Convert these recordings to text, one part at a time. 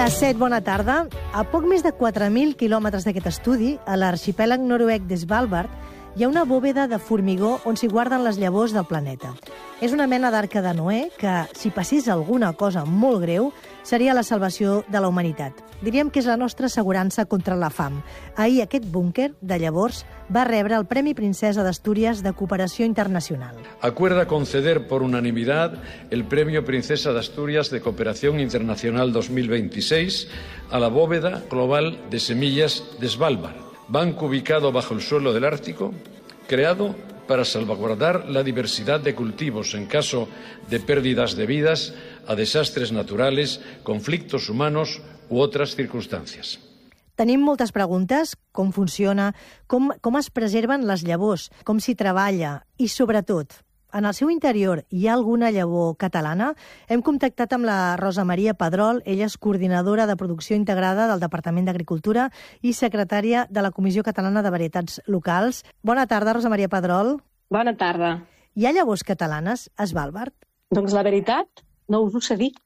Les 7, bona tarda. A poc més de 4.000 quilòmetres d'aquest estudi, a l'arxipèlag noruec de Svalbard, hi ha una bòveda de formigó on s'hi guarden les llavors del planeta. És una mena d'arca de Noé que, si passés alguna cosa molt greu, seria la salvació de la humanitat. Diríem que és la nostra assegurança contra la fam. Ahir aquest búnquer, de llavors, va rebre el Premi Princesa d'Astúries de Cooperació Internacional. Acuerda conceder por unanimidad el Premio Princesa de Asturias de Cooperación Internacional 2026 a la bóveda global de semillas de Svalbard, banco ubicado bajo el suelo del Ártico, creado para salvaguardar la diversidad de cultivos en caso de pérdidas debidas a desastres naturales, conflictos humanos u otras circunstancias. Tenim moltes preguntes, com funciona, com es preserven les llavors, com s'hi treballa i, sobretot, en el seu interior hi ha alguna llavor catalana? Hem contactat amb la Rosa Maria Pedrol, ella és coordinadora de producció integrada del Departament d'Agricultura i secretària de la Comissió Catalana de Varietats Locals. Bona tarda, Rosa Maria Pedrol. Bona tarda. Hi ha llavors catalanes a Svalbard? Doncs la veritat, no us ho sé dir,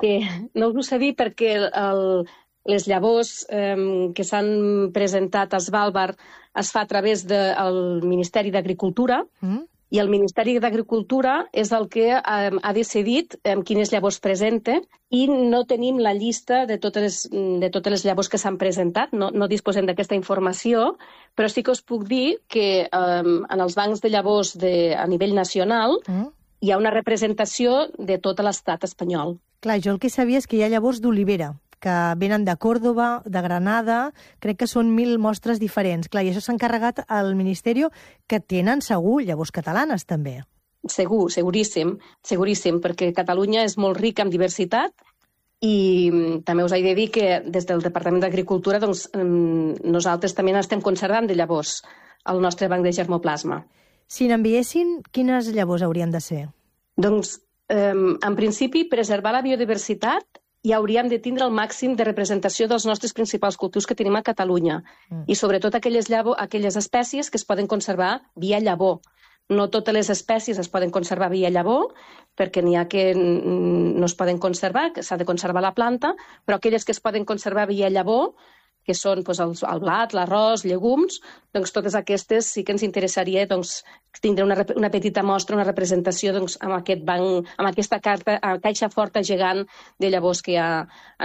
perquè les llavors que s'han presentat a Svalbard es fa a través del Ministeri d'Agricultura, i el Ministeri d'Agricultura és el que ha decidit quines llavors presenta i no tenim la llista de totes les llavors que s'han presentat, no disposem d'aquesta informació, però sí que us puc dir que en els bancs de llavors a nivell nacional hi ha una representació de tot l'estat espanyol. Clar, jo el que sabia és que hi ha llavors d'olivera, que venen de Còrdova, de Granada, crec que són 1.000 mostres diferents. Clar, i això s'ha encarregat al Ministeri, que tenen segur llavors catalanes, també. Segur, seguríssim, perquè Catalunya és molt rica en diversitat i també us he de dir que des del Departament d'Agricultura nosaltres també n'estem conservant de llavors al nostre banc de germoplasma. Si n'enviessin, quines llavors haurien de ser? Doncs, en principi, preservar la biodiversitat i hauríem de tindre el màxim de representació dels nostres principals cultius que tenim a Catalunya i sobretot aquelles espècies que es poden conservar via llavor. No totes les espècies es poden conservar via llavor, perquè n'hi ha que no es poden conservar, que s'ha de conservar la planta, però aquelles que es poden conservar via llavor, que són el blat, l'arròs, llegums, doncs totes aquestes sí que ens interessaria tindre una petita mostra, una representació amb aquest banc, amb aquesta caixa forta gegant de llavors que hi ha a